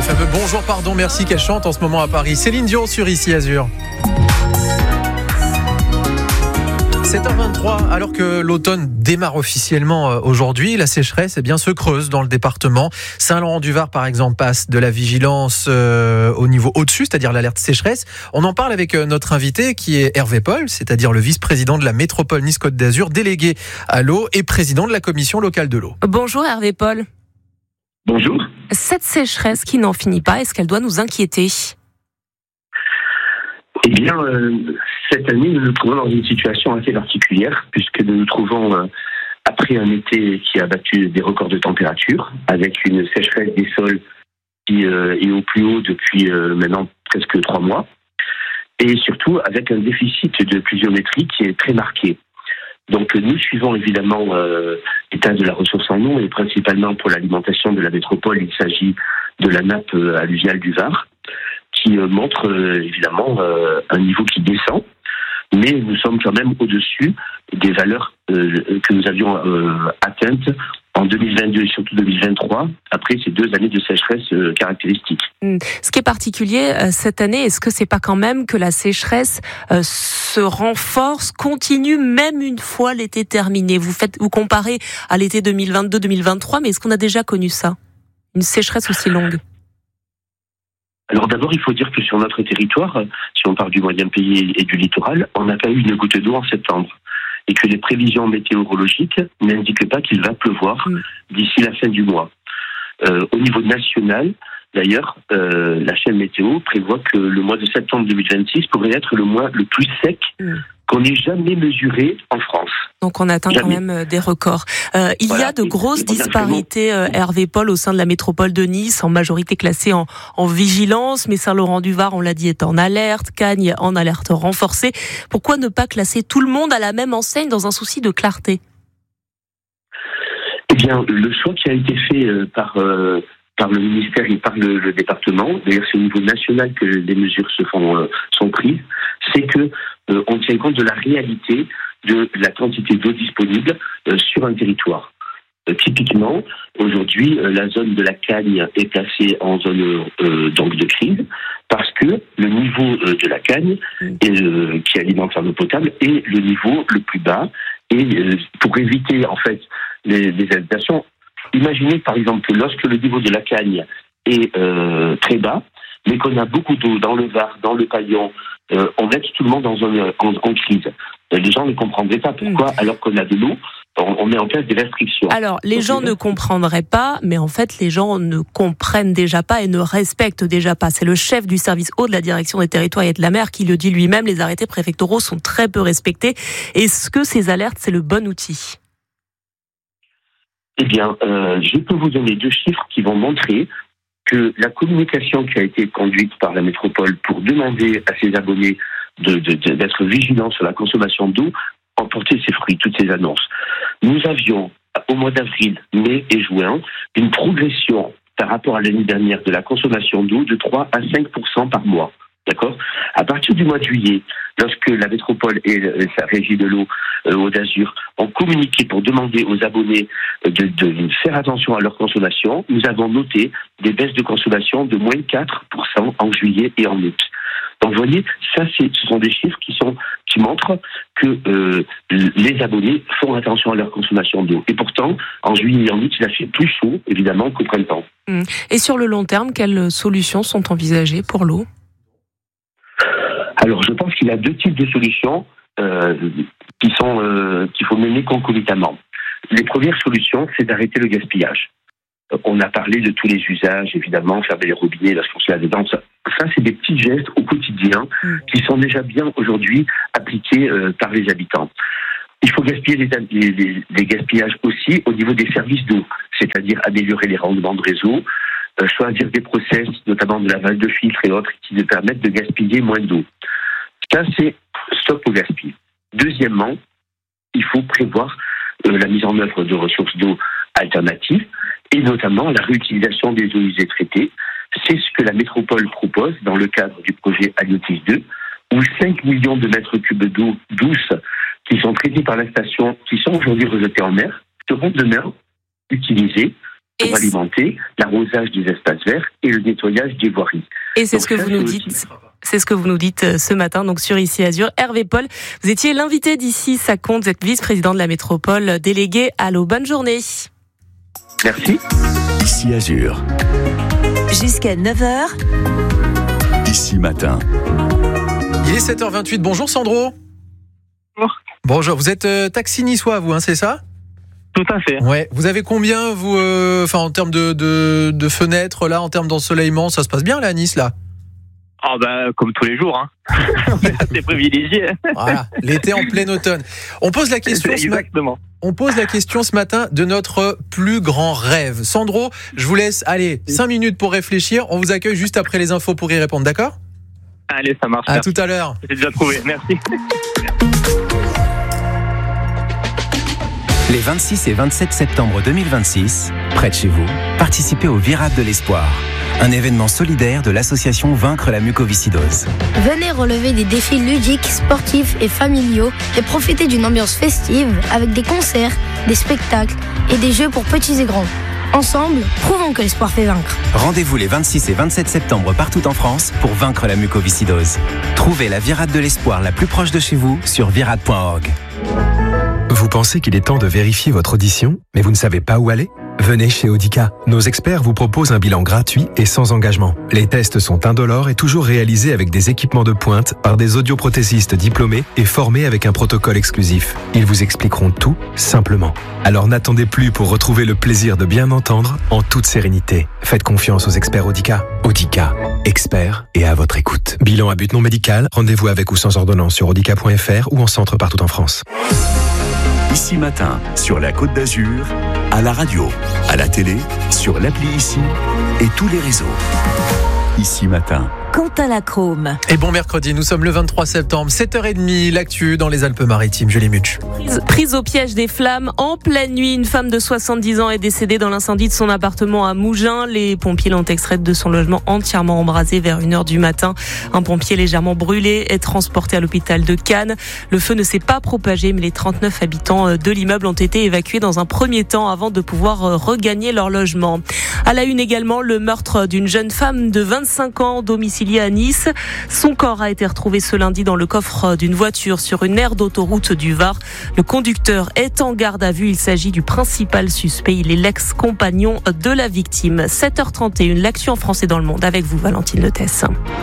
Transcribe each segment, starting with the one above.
fameux bonjour, pardon, merci qu'elle chante en ce moment à Paris. Céline Dion sur Ici Azur. 7h23, alors que l'automne démarre officiellement aujourd'hui, la sécheresse se creuse dans le département. Saint-Laurent-du-Var, par exemple, passe de la vigilance au niveau au-dessus, c'est-à-dire l'alerte sécheresse. On en parle avec notre invité qui est Hervé Paul, c'est-à-dire le vice-président de la métropole Nice-Côte d'Azur, délégué à l'eau et président de la commission locale de l'eau. Bonjour Hervé Paul. Bonjour. Cette sécheresse qui n'en finit pas, est-ce qu'elle doit nous inquiéter ? Eh bien, cette année, nous nous trouvons dans une situation assez particulière, puisque nous nous trouvons après un été qui a battu des records de température, avec une sécheresse des sols qui est au plus haut depuis maintenant presque 3 mois, et surtout avec un déficit de pluviométrie qui est très marqué. Donc nous suivons évidemment l'état de la ressource en eau, et principalement pour l'alimentation de la métropole, il s'agit de la nappe alluviale du Var, qui montre évidemment un niveau qui descend, mais nous sommes quand même au-dessus des valeurs que nous avions atteintes en 2022 et surtout 2023, après ces 2 années de sécheresse caractéristiques. Ce qui est particulier cette année, est-ce que c'est pas quand même que la sécheresse se renforce, continue même une fois l'été terminé ? Vous comparez à l'été 2022-2023, mais est-ce qu'on a déjà connu ça ? Une sécheresse aussi longue ? Alors d'abord, il faut dire que sur notre territoire, si on parle du moyen pays et du littoral, on n'a pas eu une goutte d'eau en septembre. Et que les prévisions météorologiques n'indiquent pas qu'il va pleuvoir d'ici la fin du mois. Au niveau national, d'ailleurs, la chaîne météo prévoit que le mois de septembre 2026 pourrait être le mois le plus sec qu'on ait jamais mesuré en France. Donc on atteint quand même des records. Il y a de grosses disparités, Hervé Paul, au sein de la métropole de Nice, en majorité classée en vigilance, mais Saint-Laurent-du-Var, on l'a dit, est en alerte, Cagnes en alerte renforcée. Pourquoi ne pas classer tout le monde à la même enseigne dans un souci de clarté ? Eh bien, le choix qui a été fait par le ministère et par le département, d'ailleurs c'est au niveau national que les mesures sont prises, c'est que on tient compte de la réalité de la quantité d'eau disponible sur un territoire. Typiquement, aujourd'hui, la zone de la Cagne est placée en zone donc de crise parce que le niveau de la Cagne qui alimente en eau potable est le niveau le plus bas, et pour éviter en fait les inondations. Imaginez par exemple que lorsque le niveau de la Cagne est très bas, mais qu'on a beaucoup d'eau dans le Var, dans le Paillon, on met tout le monde en crise. Les gens ne comprendraient pas pourquoi, alors qu'on a de l'eau, on met en place des restrictions. Alors, les gens ne comprendraient pas, mais en fait, les gens ne comprennent déjà pas et ne respectent déjà pas. C'est le chef du service eau de la direction des territoires et de la mer qui le dit lui-même. Les arrêtés préfectoraux sont très peu respectés. Est-ce que ces alertes, c'est le bon outil ? Eh bien, je peux vous donner 2 chiffres qui vont montrer que la communication qui a été conduite par la métropole pour demander à ses abonnés d'être vigilants sur la consommation d'eau a porté ses fruits, toutes ces annonces. Nous avions, au mois d'avril, mai et juin, une progression par rapport à l'année dernière de la consommation d'eau de 3 à 5% par mois. D'accord ? À partir du mois de juillet, lorsque la métropole et sa régie de l'eau Eau d'Azur ont communiqué pour demander aux abonnés de faire attention à leur consommation, nous avons noté des baisses de consommation de moins 4% en juillet et en août. Donc vous voyez, ça ce sont des chiffres qui montrent que les abonnés font attention à leur consommation d'eau. Et pourtant, en juillet et en août, il a fait plus chaud, évidemment, qu'au printemps. Et sur le long terme, quelles solutions sont envisagées pour l'eau ? Alors, je pense qu'il y a 2 types de solutions qu'il faut mener concomitamment. Les premières solutions, c'est d'arrêter le gaspillage. On a parlé de tous les usages, évidemment, fermer les robinets lorsqu'on se lave les dents. Ça, c'est des petits gestes au quotidien qui sont déjà bien aujourd'hui appliqués par les habitants. Il faut gaspiller les gaspillages aussi au niveau des services d'eau, c'est-à-dire améliorer les rendements de réseau, choisir des process, notamment de lavage de filtres et autres, qui nous permettent de gaspiller moins d'eau. Ça, c'est stop au gaspillage. Deuxièmement, il faut prévoir la mise en œuvre de ressources d'eau alternatives et notamment la réutilisation des eaux usées traitées. C'est ce que la métropole propose dans le cadre du projet Aliotis 2, où 5 millions de mètres cubes d'eau douce qui sont traités par la station, qui sont aujourd'hui rejetés en mer, seront demain utilisés pour alimenter, l'arrosage des espaces verts et le nettoyage des voiries. Et c'est ce que vous nous dites. C'est ce que vous nous dites ce matin, donc sur Ici Azur. Hervé Paul, vous étiez l'invité d'Ici Ça compte, vous êtes vice-président de la métropole, délégué à l'eau. Bonne journée. Merci. Ici Azur. Jusqu'à 9h. Ici Matin. Il est 7h28. Bonjour Sandro. Bonjour. Vous êtes taxi niçois, vous, c'est ça ? Tout à fait. Ouais. Vous avez combien, vous, en termes de fenêtres, là, en termes d'ensoleillement, ça se passe bien là à Nice, là ? Comme tous les jours, on est assez privilégiés. Voilà, l'été en plein automne. On pose la question. Exactement. On pose la question ce matin de notre plus grand rêve. Sandro, je vous laisse 5 minutes pour réfléchir. On vous accueille juste après les infos pour y répondre, d'accord ? Allez, ça marche. À tout à l'heure. J'ai déjà trouvé. Merci. Les 26 et 27 septembre 2026, près de chez vous, participez au Virade de l'Espoir, un événement solidaire de l'association Vaincre la mucoviscidose. Venez relever des défis ludiques, sportifs et familiaux et profiter d'une ambiance festive avec des concerts, des spectacles et des jeux pour petits et grands. Ensemble, prouvons que l'espoir fait vaincre. Rendez-vous les 26 et 27 septembre partout en France pour vaincre la mucoviscidose. Trouvez la Virade de l'Espoir la plus proche de chez vous sur virade.org. Vous pensez qu'il est temps de vérifier votre audition, mais vous ne savez pas où aller ? Venez chez Audica. Nos experts vous proposent un bilan gratuit et sans engagement. Les tests sont indolores et toujours réalisés avec des équipements de pointe par des audioprothésistes diplômés et formés avec un protocole exclusif. Ils vous expliqueront tout simplement. Alors n'attendez plus pour retrouver le plaisir de bien entendre en toute sérénité. Faites confiance aux experts Audica. Audica, experts et à votre écoute. Bilan à but non médical, rendez-vous avec ou sans ordonnance sur audica.fr ou en centre partout en France. Ici Matin, sur la Côte d'Azur, à la radio, à la télé, sur l'appli Ici et tous les réseaux. Ici Matin. Quentin Lacrome. Et bon mercredi, nous sommes le 23 septembre, 7h30, l'actu dans les Alpes-Maritimes. Julie Much. Prise au piège des flammes en pleine nuit. Une femme de 70 ans est décédée dans l'incendie de son appartement à Mougins. Les pompiers l'ont extraite de son logement entièrement embrasé vers 1h du matin. Un pompier légèrement brûlé est transporté à l'hôpital de Cannes. Le feu ne s'est pas propagé, mais les 39 habitants de l'immeuble ont été évacués dans un premier temps avant de pouvoir regagner leur logement. À la une également, le meurtre d'une jeune femme de 25 ans domiciliée à Nice. Son corps a été retrouvé ce lundi dans le coffre d'une voiture sur une aire d'autoroute du Var. Le conducteur est en garde à vue. Il s'agit du principal suspect. Il est l'ex-compagnon de la victime. 7h31, l'actu en France et dans le monde avec vous, Valentine Letesse.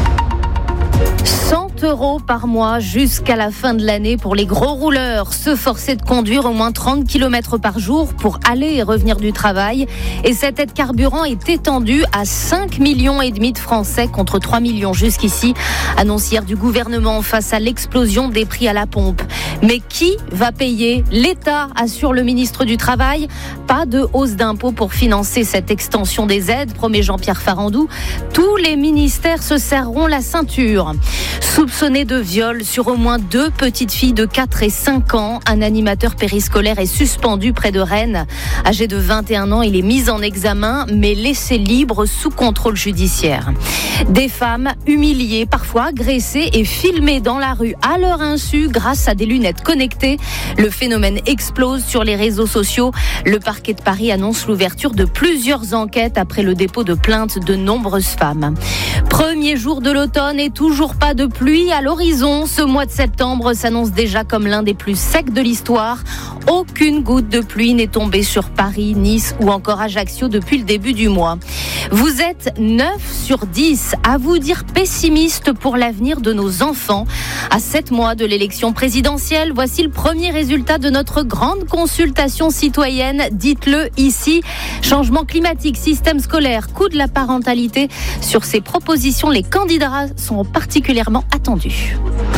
100 € par mois jusqu'à la fin de l'année pour les gros rouleurs. Se forcer de conduire au moins 30 km par jour pour aller et revenir du travail. Et cette aide carburant est étendue à 5,5 millions de Français contre 3 millions jusqu'ici. Annonce hier du gouvernement face à l'explosion des prix à la pompe. Mais qui va payer ? L'État, assure le ministre du Travail. Pas de hausse d'impôts pour financer cette extension des aides, promet Jean-Pierre Farandou. Tous les ministères se serreront la ceinture. Soupçonné de viol sur au moins 2 petites filles de 4 et 5 ans, un animateur périscolaire est suspendu près de Rennes. Âgé de 21 ans, il est mis en examen, mais laissé libre sous contrôle judiciaire. Des femmes humiliées, parfois agressées et filmées dans la rue à leur insu grâce à des lunettes connectées. Le phénomène explose sur les réseaux sociaux. Le parquet de Paris annonce l'ouverture de plusieurs enquêtes après le dépôt de plaintes de nombreuses femmes. Premier jour de l'automne et toujours pas de pluie à l'horizon. Ce mois de septembre s'annonce déjà comme l'un des plus secs de l'histoire. Aucune goutte de pluie n'est tombée sur Paris, Nice ou encore Ajaccio depuis le début du mois. Vous êtes 9 sur 10 à vous dire pessimiste pour l'avenir de nos enfants. À 7 mois de l'élection présidentielle, voici le premier résultat de notre grande consultation citoyenne. Dites-le ici. Changement climatique, système scolaire, coût de la parentalité. Sur ces propositions, les candidats sont particulièrement attendus.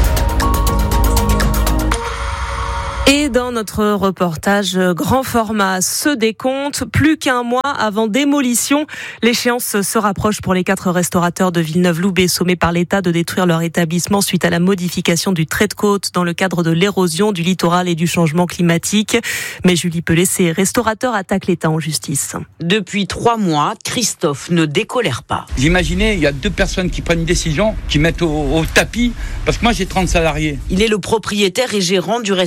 Et dans notre reportage grand format, ce décompte, plus qu'un mois avant démolition. L'échéance se rapproche pour les 4 restaurateurs de Villeneuve-Loubet, sommés par l'État de détruire leur établissement suite à la modification du trait de côte dans le cadre de l'érosion du littoral et du changement climatique. Mais Julie Pellet, ces restaurateurs attaquent l'État en justice. Depuis 3 mois, Christophe ne décolère pas. Vous imaginez, il y a 2 personnes qui prennent une décision, qui mettent au tapis, parce que moi j'ai 30 salariés. Il est le propriétaire et gérant du restaurant La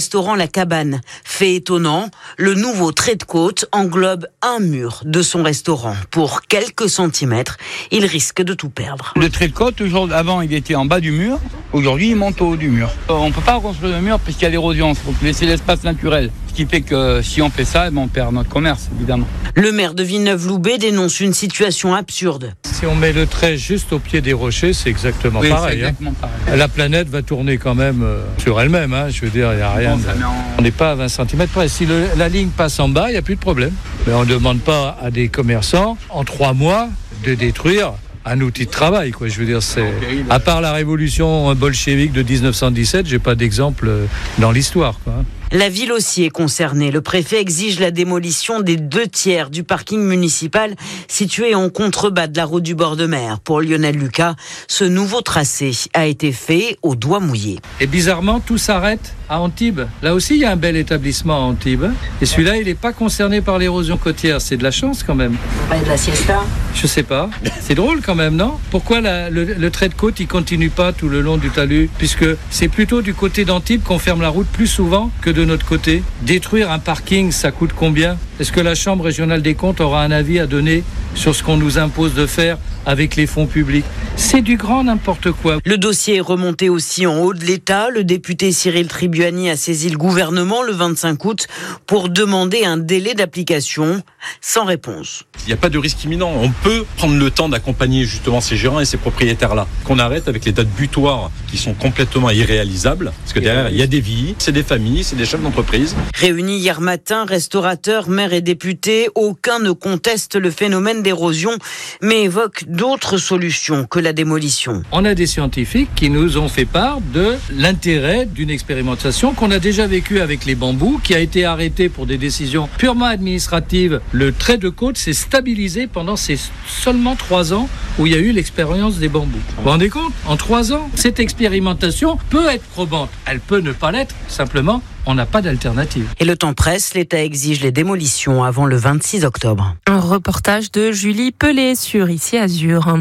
cabane. Fait étonnant, le nouveau trait de côte englobe un mur de son restaurant. Pour quelques centimètres, il risque de tout perdre. Le trait de côte, avant, il était en bas du mur. Aujourd'hui, il monte au haut du mur. On ne peut pas reconstruire le mur puisqu'il y a l'érosion. Il faut laisser l'espace naturel. Ce qui fait que si on fait ça, on perd notre commerce, évidemment. Le maire de Villeneuve-Loubet dénonce une situation absurde. Si on met le trait juste au pied des rochers, c'est exactement pareil. C'est exactement pareil. La planète va tourner quand même sur elle-même. Je veux dire, il n'y a rien. On n'est pas à 20 cm près. Si la ligne passe en bas, il n'y a plus de problème. Mais on ne demande pas à des commerçants, en 3 mois, de détruire un outil de travail, quoi. Je veux dire, c'est à part la révolution bolchevique de 1917, j'ai pas d'exemple dans l'histoire, quoi. La ville aussi est concernée. Le préfet exige la démolition des 2/3 du parking municipal situé en contrebas de la route du bord de mer. Pour Lionel Lucas, ce nouveau tracé a été fait au doigt mouillé. Et bizarrement, tout s'arrête à Antibes. Là aussi, il y a un bel établissement à Antibes. Et celui-là, il n'est pas concerné par l'érosion côtière. C'est de la chance quand même. Pas de la siesta ? Je sais pas. C'est drôle quand même, non ? Pourquoi le trait de côte, il continue pas tout le long du talus ? Puisque c'est plutôt du côté d'Antibes qu'on ferme la route plus souvent que de notre côté. Détruire un parking, ça coûte combien ? Est-ce que la Chambre régionale des comptes aura un avis à donner sur ce qu'on nous impose de faire avec les fonds publics ? C'est du grand n'importe quoi. Le dossier est remonté aussi en haut de l'État. Le député Cyril Tribuani a saisi le gouvernement le 25 août pour demander un délai d'application sans réponse. Il n'y a pas de risque imminent. On peut prendre le temps d'accompagner justement ces gérants et ces propriétaires-là. Qu'on arrête avec les dates butoirs qui sont complètement irréalisables. Parce que derrière, il y a des vies, c'est des familles, c'est des chefs d'entreprise. Réunis hier matin, restaurateurs, maires et députés, aucun ne conteste le phénomène d'érosion, mais évoque d'autres solutions que la démolition. On a des scientifiques qui nous ont fait part de l'intérêt d'une expérimentation qu'on a déjà vécue avec les bambous, qui a été arrêtée pour des décisions purement administratives. Le trait de côte s'est stabilisé pendant ces seulement 3 ans où il y a eu l'expérience des bambous. Vous vous rendez compte ? En 3 ans, cette expérimentation peut être probante. Elle peut ne pas l'être, simplement, on n'a pas d'alternative. Et le temps presse, l'État exige les démolitions avant le 26 octobre. Un reportage de Julie Pellet sur Ici Azur.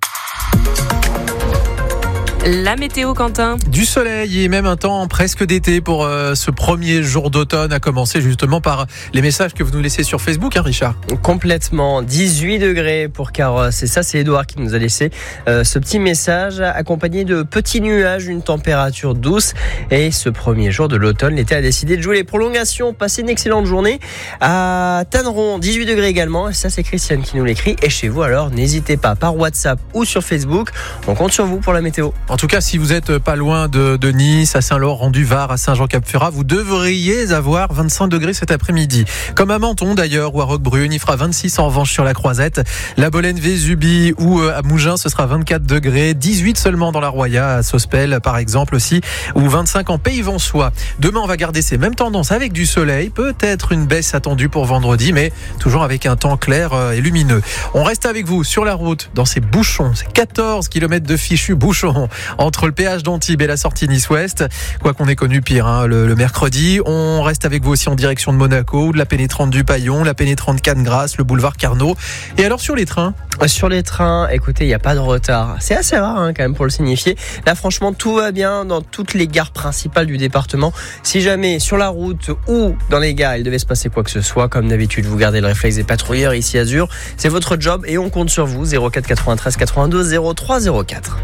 La météo, Quentin. Du soleil et même un temps presque d'été pour ce premier jour d'automne, à commencer justement par les messages que vous nous laissez sur Facebook, Richard. Complètement, 18 degrés pour Carrosse. C'est ça, c'est Edouard qui nous a laissé ce petit message accompagné de petits nuages, une température douce. Et ce premier jour de l'automne, l'été a décidé de jouer les prolongations. Passez une excellente journée à Tanneron, 18 degrés également. Ça, c'est Christiane qui nous l'écrit. Et chez vous, alors, n'hésitez pas par WhatsApp ou sur Facebook. On compte sur vous pour la météo. En tout cas, si vous êtes pas loin de Nice, à Saint-Laurent-du-Var, à Saint-Jean-Cap-Ferrat, vous devriez avoir 25 degrés cet après-midi. Comme à Menton d'ailleurs, ou à Roquebrune, il fera 26 en revanche sur la Croisette. La Bolène-Vésubie ou à Mougins, ce sera 24 degrés. 18 seulement dans la Roya, à Sospel par exemple aussi, ou 25 en Pays-Vensois. Demain, on va garder ces mêmes tendances avec du soleil. Peut-être une baisse attendue pour vendredi, mais toujours avec un temps clair et lumineux. On reste avec vous sur la route, dans ces bouchons, ces 14 km de fichus bouchons entre le péage d'Antibes et la sortie Nice-Ouest. Quoi qu'on ait connu pire le mercredi. On reste avec vous aussi en direction de Monaco, de la pénétrante du Paillon, la pénétrante Cannes-Grasse, le boulevard Carnot. Et alors sur les trains ? Sur les trains, écoutez, il n'y a pas de retard. C'est assez rare quand même pour le signifier. Là franchement, tout va bien dans toutes les gares principales du département. Si jamais sur la route ou dans les gares, il devait se passer quoi que ce soit, comme d'habitude, vous gardez le réflexe des patrouilleurs ici Azur. C'est votre job et on compte sur vous. 04 93 82 03 04.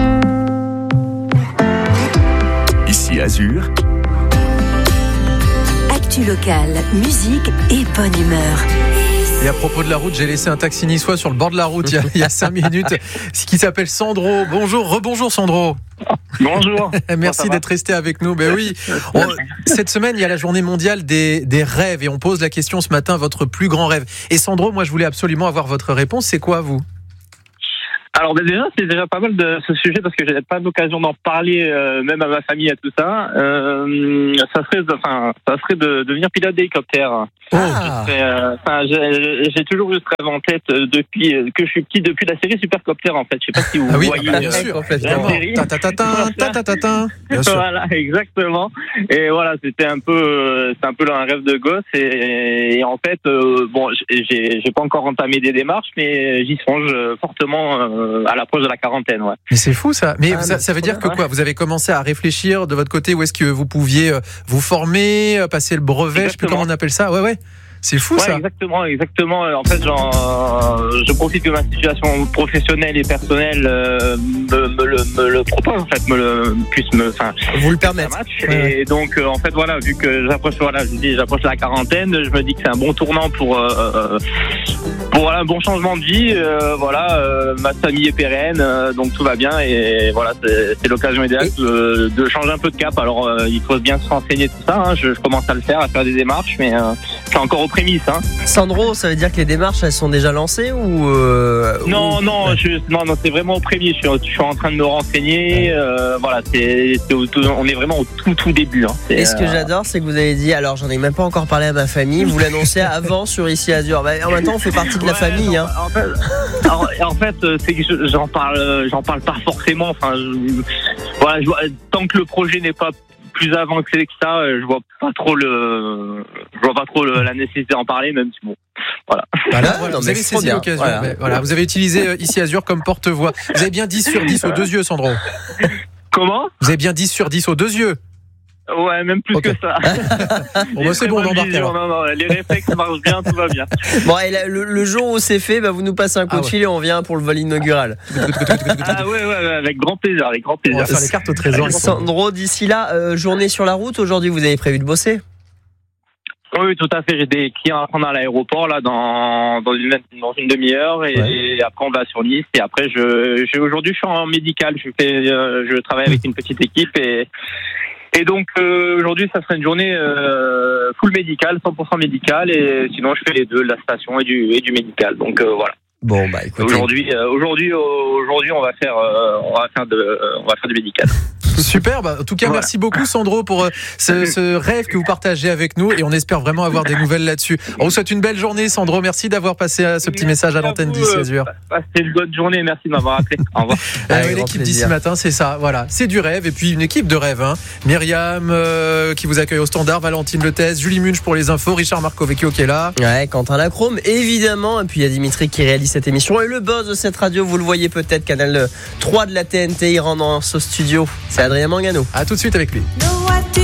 Ici Azur. Actu locale, musique et bonne humeur. Et à propos de la route, j'ai laissé un taxi niçois sur le bord de la route il y a 5 minutes, qui s'appelle Sandro. Bonjour, rebonjour Sandro. Bonjour. Merci d'être resté avec nous. Ben oui. Cette semaine, il y a la journée mondiale des rêves et on pose la question ce matin, votre plus grand rêve. Et Sandro, moi je voulais absolument avoir votre réponse. C'est quoi vous ? Alors déjà, c'est déjà pas mal de ce sujet parce que j'ai pas l'occasion d'en parler même à ma famille et tout ça. Ça serait de devenir pilote d'hélicoptère. J'ai toujours eu ce rêve en tête depuis que je suis petit, depuis la série Supercopter en fait. Je sais pas si vous voyez bien sûr, la série. Bien sûr. Voilà, exactement. Et voilà, c'est un peu un rêve de gosse et en fait, j'ai pas encore entamé des démarches, mais j'y songe fortement à l'approche de la quarantaine. Ouais. Mais c'est fou ça. Mais ça veut dire que quoi ? Vous avez commencé à réfléchir de votre côté où est-ce que vous pouviez vous former, passer le brevet, je sais plus comment on appelle ça. Ouais. C'est fou ça. Exactement. En fait, je profite que ma situation professionnelle et personnelle me le propose, en fait, vous le permettre. Et donc, en fait, voilà, vu que j'approche la quarantaine, je me dis que c'est un bon tournant pour un bon changement de vie. Ma famille est pérenne, donc tout va bien et voilà, c'est l'occasion idéale de changer un peu de cap. Alors, il faut bien se renseigner tout ça. Hein. Je commence à le faire, à faire des démarches, mais c'est encore prémices. Hein. Sandro, ça veut dire que les démarches elles sont déjà lancées ou Non, c'est vraiment aux prémices. Je suis en train de me renseigner. On est vraiment au tout début. Hein. Et ce que j'adore, c'est que vous avez dit, alors j'en ai même pas encore parlé à ma famille, vous l'annoncez avant sur Ici Azur. En même temps, on fait partie de la famille. Non, hein. En fait, c'est que j'en parle pas forcément. Enfin, tant que le projet n'est pas plus avancé que ça, je vois pas trop la nécessité d'en parler, même si bon, voilà. Vous avez saisi l'occasion. Voilà, vous avez utilisé Ici Azur comme porte-voix. Vous avez bien 10 sur 10 aux 2 yeux, Sandro. Comment ? Vous avez bien 10 sur 10 aux 2 yeux. Ouais, même plus que ça. Bon, c'est bon, on embarque alors. Non, les réflexes marchent bien, tout va bien. Bon, et le jour où c'est fait, vous nous passez un coup de fil et on vient pour le vol inaugural. Ouais, avec grand plaisir. On va faire les cartes au trésor. Sandro, d'ici là, journée sur la route, aujourd'hui, vous avez prévu de bosser ? Oui, tout à fait. J'ai des clients à prendre à l'aéroport là dans une demi-heure et après on va sur Nice et après aujourd'hui je suis en médical. Je travaille avec une petite équipe et donc aujourd'hui ça sera une journée full médical, 100% médical et sinon je fais les deux, la station et du médical. Donc voilà. Bon écoutez. Aujourd'hui on va faire du médical. Super, en tout cas merci beaucoup Sandro pour ce rêve que vous partagez avec nous et on espère vraiment avoir des nouvelles là-dessus. On vous souhaite une belle journée Sandro, merci d'avoir passé ce petit message à l'antenne d'Ici Azur. Passez une bonne journée, merci de m'avoir appelé. Au revoir. L'équipe d'Ici Matin, c'est ça, voilà, c'est du rêve et puis une équipe de rêve. Hein. Myriam qui vous accueille au standard, Valentine Letès, Julie Munch pour les infos, Richard Marcovecchio qui est là. Ouais, Quentin Lacrome évidemment et puis il y a Dimitri qui réalise cette émission et le boss de cette radio, vous le voyez peut-être, canal 3 de la TNT, il rentre dans ce studio. C'est Adrien Mangano. À tout de suite avec lui.